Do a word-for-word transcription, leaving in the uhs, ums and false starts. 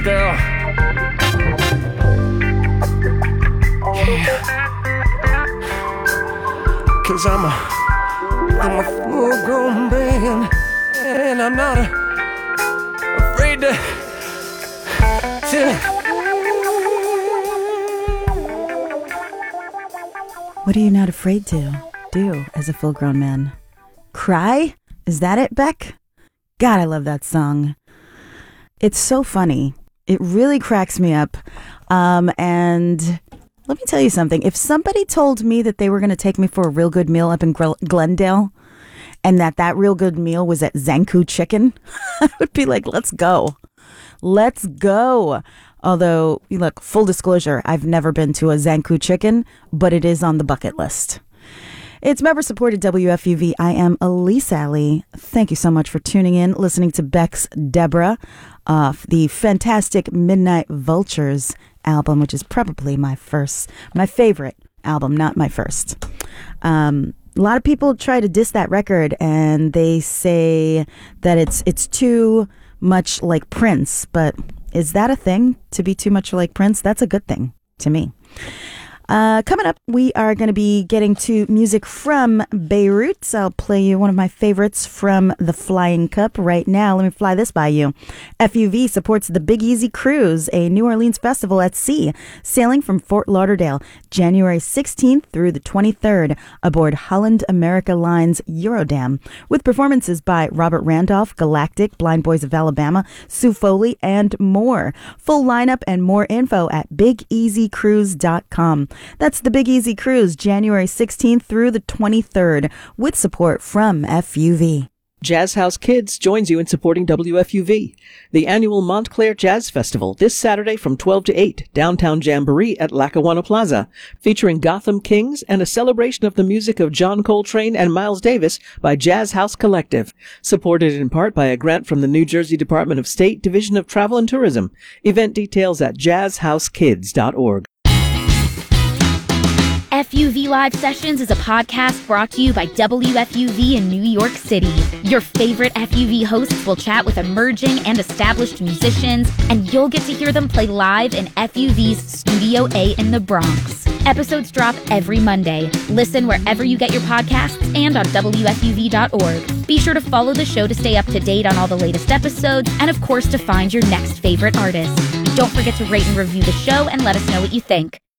Glendale. Yeah. Cause I'm a, I'm a full-grown man, and I'm not a, afraid to, to. What are you not afraid to do as a full-grown man? Cry? Is that it, Beck? God, I love that song. It's so funny. It really cracks me up. Um, and let me tell you something. If somebody told me that they were going to take me for a real good meal up in Gl- Glendale, and that that real good meal was at Zankou Chicken, I would be like, let's go. Let's go. Although, look, full disclosure, I've never been to a Zankou Chicken, but it is on the bucket list. It's member-supported W F U V. I am Elise Alley. Thank you so much for tuning in, listening to Beck's Deborah, uh, the fantastic Midnight Vultures album, which is probably my first, my favorite album, not my first. Um, a lot of people try to diss that record, and they say that it's it's too much like Prince, but is that a thing, to be too much like Prince? That's a good thing to me. Uh, coming up, we are going to be getting to music from Beirut. I'll play you one of my favorites from the Flying Cup right now. Let me fly this by you. F U V supports the Big Easy Cruise, a New Orleans festival at sea, sailing from Fort Lauderdale, January sixteenth through the twenty-third, aboard Holland America Line's Eurodam, with performances by Robert Randolph, Galactic, Blind Boys of Alabama, Sue Foley, and more. Full lineup and more info at big easy cruise dot com. That's the Big Easy Cruise, January sixteenth through the twenty-third, with support from F U V. Jazz House Kids joins you in supporting W F U V. The annual Montclair Jazz Festival this Saturday from twelve to eight, downtown Jamboree at Lackawanna Plaza, featuring Gotham Kings and a celebration of the music of John Coltrane and Miles Davis by Jazz House Collective, supported in part by a grant from the New Jersey Department of State Division of Travel and Tourism. Event details at jazz house kids dot org. F U V Live Sessions is a podcast brought to you by W F U V in New York City. Your favorite F U V hosts will chat with emerging and established musicians, and you'll get to hear them play live in F U V's Studio A in the Bronx. Episodes drop every Monday. Listen wherever you get your podcasts and on W F U V dot org. Be sure to follow the show to stay up to date on all the latest episodes, and of course to find your next favorite artist. Don't forget to rate and review the show and let us know what you think.